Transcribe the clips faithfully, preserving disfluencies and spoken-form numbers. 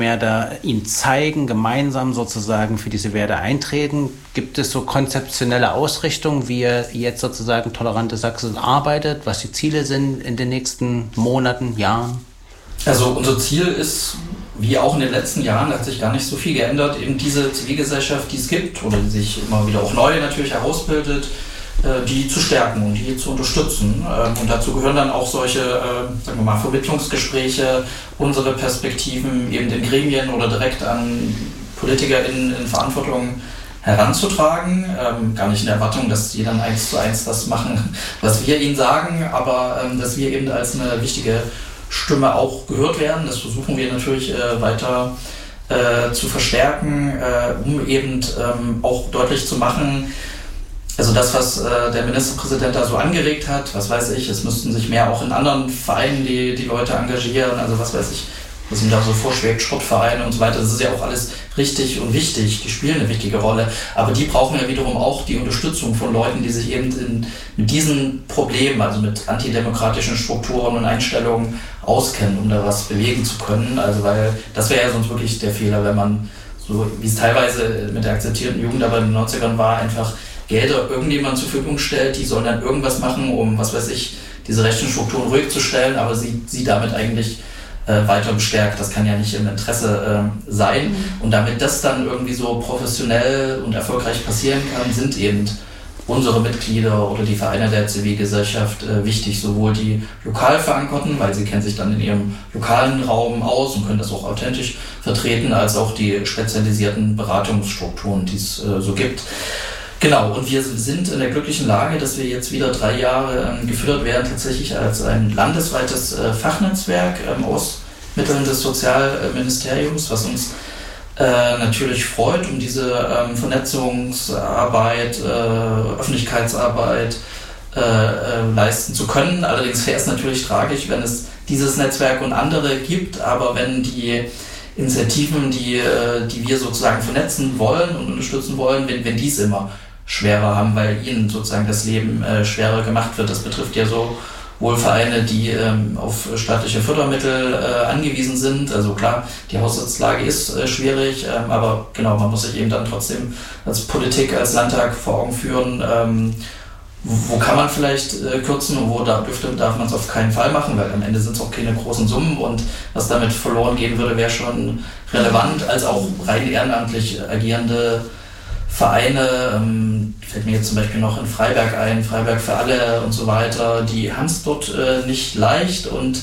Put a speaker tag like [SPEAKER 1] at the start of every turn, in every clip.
[SPEAKER 1] mehr da ihnen zeigen, gemeinsam sozusagen für diese Werte eintreten? Gibt es so konzeptionelle Ausrichtungen, wie ihr jetzt sozusagen Tolerante Sachsen arbeitet, was die Ziele sind in den nächsten Monaten, Jahren?
[SPEAKER 2] Also unser Ziel ist, wie auch in den letzten Jahren, hat sich gar nicht so viel geändert, eben diese Zivilgesellschaft, die es gibt oder die sich immer wieder auch neu natürlich herausbildet, die zu stärken und die zu unterstützen. Und dazu gehören dann auch solche, sagen wir mal, Vermittlungsgespräche, unsere Perspektiven eben in Gremien oder direkt an PolitikerInnen in Verantwortung heranzutragen. Ähm, gar nicht in der Erwartung, dass die dann eins zu eins das machen, was wir ihnen sagen, aber ähm, dass wir eben als eine wichtige Stimme auch gehört werden. Das versuchen wir natürlich äh, weiter äh, zu verstärken, äh, um eben ähm, auch deutlich zu machen, also das, was äh, der Ministerpräsident da so angeregt hat, was weiß ich, es müssten sich mehr auch in anderen Vereinen die, die Leute engagieren, also was weiß ich, was ihm da so vorschwebt, Sportvereine und so weiter, das ist ja auch alles richtig und wichtig, die spielen eine wichtige Rolle, aber die brauchen ja wiederum auch die Unterstützung von Leuten, die sich eben in, mit diesen Problemen, also mit antidemokratischen Strukturen und Einstellungen auskennen, um da was bewegen zu können, also weil das wäre ja sonst wirklich der Fehler, wenn man, so wie es teilweise mit der akzeptierten Jugend aber in den neunzigern war, einfach Gelder irgendjemand zur Verfügung stellt, die sollen dann irgendwas machen, um, was weiß ich, diese rechten Strukturen ruhig zu stellen, aber sie, sie damit eigentlich äh, weiter bestärkt. Das kann ja nicht im Interesse äh, sein. Mhm. Und damit das dann irgendwie so professionell und erfolgreich passieren kann, sind eben unsere Mitglieder oder die Vereine der Zivilgesellschaft äh, wichtig, sowohl die lokal verankerten, weil sie kennen sich dann in ihrem lokalen Raum aus und können das auch authentisch vertreten, als auch die spezialisierten Beratungsstrukturen, die es äh, so gibt. Genau, und wir sind in der glücklichen Lage, dass wir jetzt wieder drei Jahre ähm, geführt werden, tatsächlich als ein landesweites äh, Fachnetzwerk ähm, aus Mitteln des Sozialministeriums, was uns äh, natürlich freut, um diese ähm, Vernetzungsarbeit, äh, Öffentlichkeitsarbeit äh, äh, leisten zu können. Allerdings wäre es natürlich tragisch, wenn es dieses Netzwerk und andere gibt, aber wenn die Initiativen, die, äh, die wir sozusagen vernetzen wollen und unterstützen wollen, wenn, wenn die es immer schwerer haben, weil ihnen sozusagen das Leben äh, schwerer gemacht wird. Das betrifft ja so wohl Vereine, die ähm, auf staatliche Fördermittel äh, angewiesen sind. Also klar, die Haushaltslage ist äh, schwierig, ähm, aber genau, man muss sich eben dann trotzdem als Politik, als Landtag vor Augen führen, ähm, wo, wo kann man vielleicht äh, kürzen und wo da dürfte, darf man es auf keinen Fall machen, weil am Ende sind es auch keine großen Summen und was damit verloren gehen würde, wäre schon relevant, als auch rein ehrenamtlich agierende Vereine, ähm, fällt mir jetzt zum Beispiel noch in Freiberg ein, Freiberg für alle und so weiter, die haben es dort äh, nicht leicht und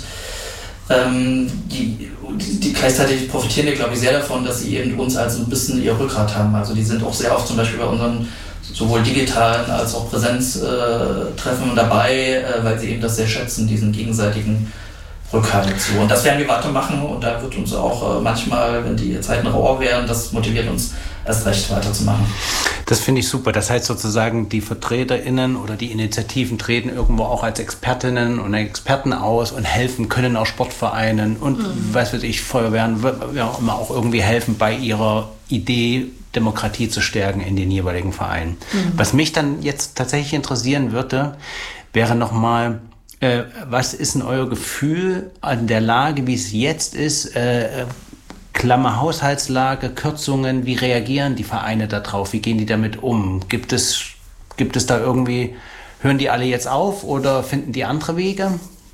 [SPEAKER 2] ähm, die, die, die gleichzeitig profitieren ja, glaube ich, sehr davon, dass sie eben uns als ein bisschen ihr Rückgrat haben. Also die sind auch sehr oft zum Beispiel bei unseren sowohl digitalen als auch Präsenztreffen äh, dabei, äh, weil sie eben das sehr schätzen, diesen gegenseitigen Rückhalt. So. Und das werden wir weitermachen und da wird uns auch äh, manchmal, wenn die Zeiten rauer werden, das motiviert uns erst recht weiterzumachen.
[SPEAKER 1] Das finde ich super. Das heißt sozusagen, die VertreterInnen oder die Initiativen treten irgendwo auch als Expertinnen und Experten aus und helfen, können auch Sportvereinen und, mhm. was weiß ich, Feuerwehren, ja, immer auch irgendwie helfen bei ihrer Idee, Demokratie zu stärken in den jeweiligen Vereinen. Mhm. Was mich dann jetzt tatsächlich interessieren würde, wäre nochmal, äh, was ist denn euer Gefühl an der Lage, wie es jetzt ist, äh, Klammer Haushaltslage, Kürzungen, wie reagieren die Vereine darauf? Wie gehen die damit um? Gibt es, gibt es da irgendwie, hören die alle jetzt auf oder finden die andere Wege?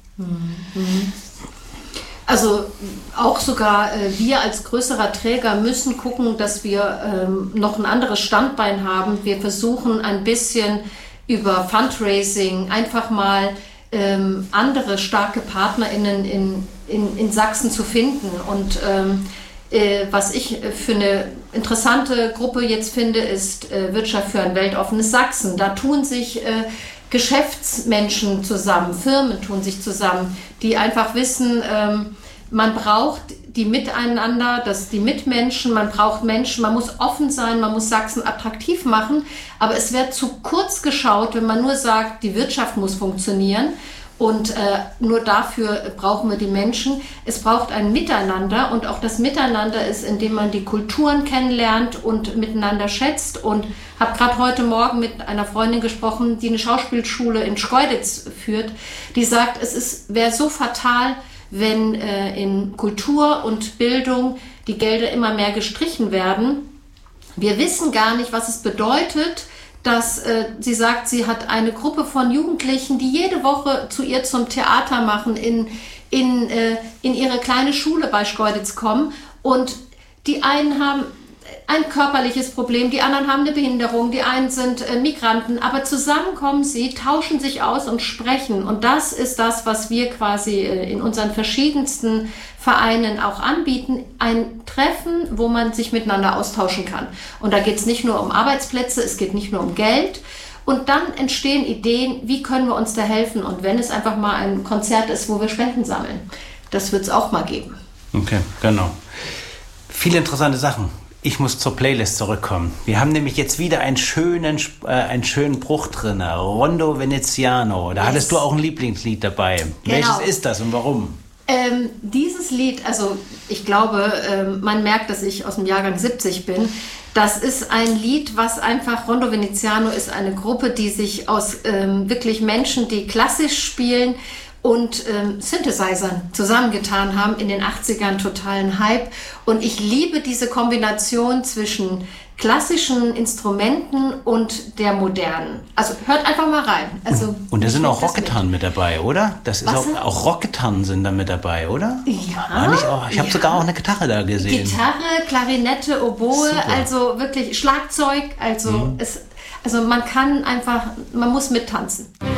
[SPEAKER 3] Also auch sogar äh, wir als größerer Träger müssen gucken, dass wir ähm, noch ein anderes Standbein haben. Wir versuchen ein bisschen über Fundraising einfach mal ähm, andere starke PartnerInnen in, in, in Sachsen zu finden und ähm, was ich für eine interessante Gruppe jetzt finde, ist äh, Wirtschaft für ein weltoffenes Sachsen. Da tun sich äh, Geschäftsmenschen zusammen, Firmen tun sich zusammen, die einfach wissen, ähm, man braucht die Miteinander, das, die Mitmenschen, man braucht Menschen, man muss offen sein, man muss Sachsen attraktiv machen, aber es wird zu kurz geschaut, wenn man nur sagt, die Wirtschaft muss funktionieren. Und äh, nur dafür brauchen wir die Menschen. Es braucht ein Miteinander und auch das Miteinander ist, indem man die Kulturen kennenlernt und miteinander schätzt. Und habe gerade heute Morgen mit einer Freundin gesprochen, die eine Schauspielschule in Schkeuditz führt, die sagt, es ist wäre so fatal, wenn äh, in Kultur und Bildung die Gelder immer mehr gestrichen werden. Wir wissen gar nicht, was es bedeutet, dass äh, sie sagt, sie hat eine Gruppe von Jugendlichen, die jede Woche zu ihr zum Theater machen, in, in, äh, in ihre kleine Schule bei Schkeuditz kommen. Und die einen haben ein körperliches Problem, die anderen haben eine Behinderung, die einen sind äh, Migranten, aber zusammen kommen sie, tauschen sich aus und sprechen. Und das ist das, was wir quasi äh, in unseren verschiedensten Vereinen auch anbieten. Ein Treffen, wo man sich miteinander austauschen kann. Und da geht es nicht nur um Arbeitsplätze, es geht nicht nur um Geld. Und dann entstehen Ideen, wie können wir uns da helfen? Und wenn es einfach mal ein Konzert ist, wo wir Spenden sammeln, das wird es auch mal geben.
[SPEAKER 1] Okay, genau. Viele interessante Sachen. Ich muss zur Playlist zurückkommen. Wir haben nämlich jetzt wieder einen schönen, äh, einen schönen Bruch drin. Rondo Veneziano. Da yes. hattest du auch ein Lieblingslied dabei. Genau. Welches ist das und warum?
[SPEAKER 3] Ähm, dieses Lied, also ich glaube, ähm, man merkt, dass ich aus dem Jahrgang siebzig bin. Das ist ein Lied, was einfach, Rondo Veneziano ist eine Gruppe, die sich aus ähm, wirklich Menschen, die klassisch spielen, und ähm, Synthesizern zusammengetan haben, in den achtzigern totalen Hype. Und ich liebe diese Kombination zwischen klassischen Instrumenten und der modernen. Also hört einfach mal rein. Also,
[SPEAKER 1] und da sind auch Rockgitarren mit dabei, oder? Das ist auch, auch Rockgitarren sind da mit dabei, oder?
[SPEAKER 3] Ja.
[SPEAKER 1] Ich auch, ich habe
[SPEAKER 3] ja.
[SPEAKER 1] sogar auch eine Gitarre da gesehen.
[SPEAKER 3] Gitarre, Klarinette, Oboe, super. Also wirklich Schlagzeug. Also, mhm. es, also man kann einfach, man muss mittanzen.